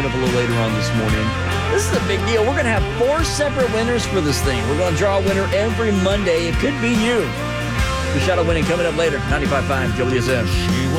up a little later on this morning. This is a big deal. We're going to have 4 separate winners for this thing. We're going to draw a winner every Monday. It could be you. The Shadow winning coming up later. 95.5 WSM.